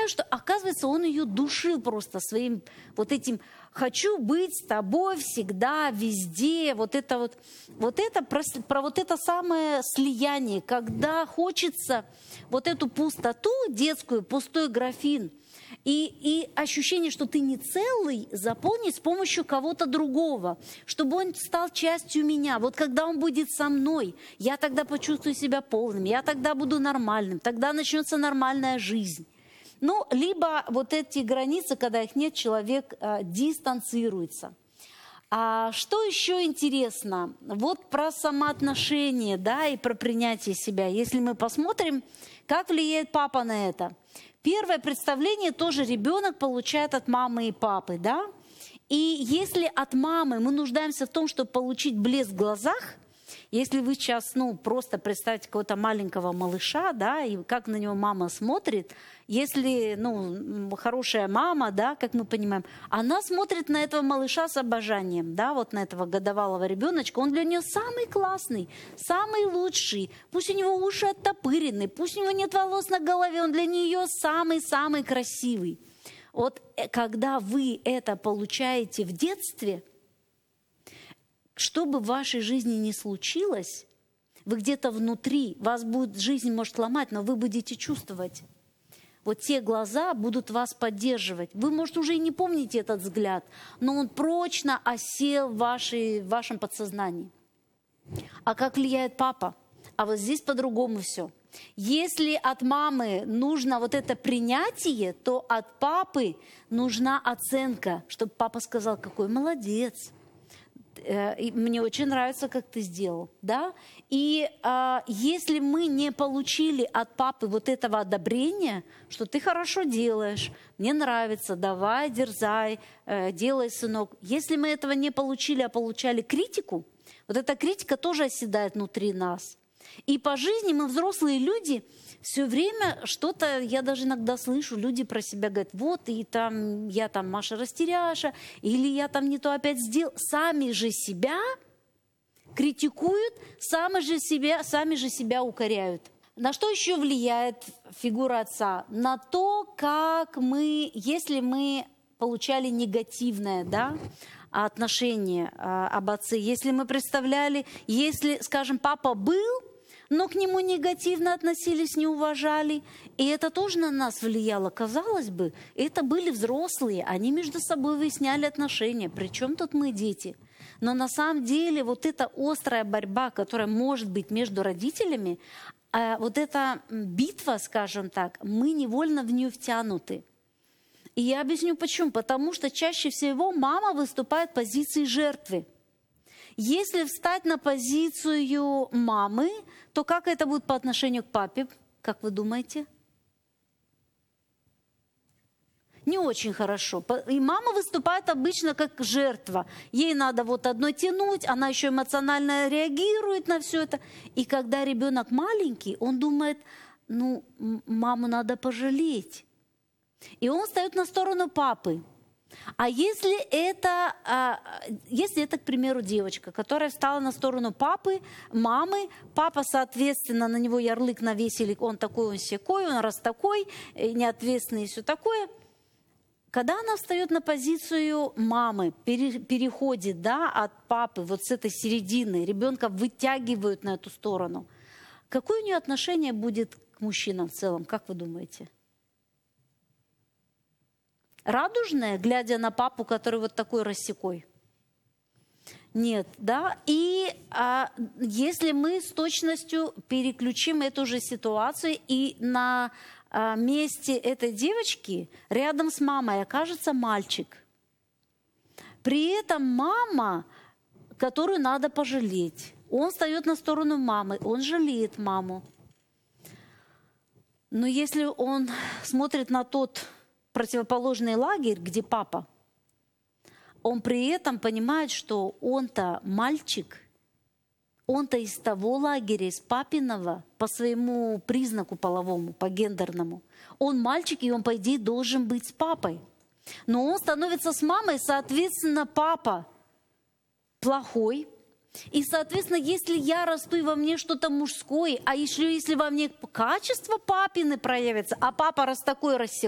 что, оказывается, он ее душил просто своим вот этим «хочу быть с тобой всегда, везде». Вот это про вот это самое слияние, когда хочется вот эту пустоту детскую, пустой графин, и ощущение, что ты не целый, заполнить с помощью кого-то другого, чтобы он стал частью меня. Вот когда он будет со мной, я тогда почувствую себя полным, я тогда буду нормальным, тогда начнется нормальная жизнь. Ну, либо вот эти границы, когда их нет, человек дистанцируется. А что еще интересно? Вот про самоотношение, да, и про принятие себя. Если мы посмотрим, как влияет папа на это. Первое представление тоже ребенок получает от мамы и папы, да? И если от мамы мы нуждаемся в том, чтобы получить блеск в глазах, если вы сейчас, просто представьте какого-то маленького малыша, да, и как на него мама смотрит, если, хорошая мама, да, как мы понимаем, она смотрит на этого малыша с обожанием, да, вот на этого годовалого ребеночка, он для нее самый классный, самый лучший, пусть у него уши оттопырены, пусть у него нет волос на голове, он для нее самый-самый красивый. Вот когда вы это получаете в детстве, что бы в вашей жизни ни случилось, вы где-то внутри, вас будет жизнь может ломать, но вы будете чувствовать. Вот те глаза будут вас поддерживать. Вы, может, уже и не помните этот взгляд, но он прочно осел в вашем подсознании. А как влияет папа? А вот здесь по-другому все. Если от мамы нужно вот это принятие, то от папы нужна оценка, чтобы папа сказал, какой молодец. И мне очень нравится, как ты сделал, да? И если мы не получили от папы вот этого одобрения, что ты хорошо делаешь, мне нравится, давай, дерзай, делай, сынок. Если мы этого не получили, а получали критику, вот эта критика тоже оседает внутри нас. И по жизни мы, взрослые люди, все время что-то, я даже иногда слышу, люди про себя говорят, вот, и там, я там Маша растеряша, или я там не то опять сделал. Сами же себя критикуют, сами же себя укоряют. На что еще влияет фигура отца? На то, как мы, если мы получали негативное, да, отношение об отце, если мы представляли, если, скажем, папа был, но к нему негативно относились, не уважали. И это тоже на нас влияло. Казалось бы, это были взрослые, они между собой выясняли отношения. Причем тут мы, дети? Но на самом деле вот эта острая борьба, которая может быть между родителями, вот эта битва, скажем так, мы невольно в нее втянуты. И я объясню почему. Потому что чаще всего мама выступает в позиции жертвы. Если встать на позицию мамы, то как это будет по отношению к папе? Как вы думаете? Не очень хорошо. И мама выступает обычно как жертва. Ей надо вот одно тянуть, она еще эмоционально реагирует на все это. И когда ребенок маленький, он думает, маму надо пожалеть. И он встает на сторону папы. А если это, к примеру, девочка, которая встала на сторону папы, мамы, папа, соответственно, на него ярлык навесили, он такой, он сякой, он раз такой, неответственный и все такое. Когда она встает на позицию мамы, переходит, да, от папы, вот с этой середины, ребенка вытягивают на эту сторону, какое у нее отношение будет к мужчинам в целом, как вы думаете? Радужная, глядя на папу, который вот такой рассекой? Нет, да? И если мы с точностью переключим эту же ситуацию, и на месте этой девочки рядом с мамой окажется мальчик. При этом мама, которую надо пожалеть, он встает на сторону мамы, он жалеет маму. Но если он смотрит на тот противоположный лагерь, где папа, он при этом понимает, что он-то мальчик, он-то из того лагеря, из папиного, по своему признаку половому, по гендерному. Он мальчик, и он, по идее, должен быть с папой. Но он становится с мамой, соответственно, папа плохой. И, соответственно, если я расту и во мне что-то мужское, а еще если во мне качество папины проявится, а папа раз такой рассек,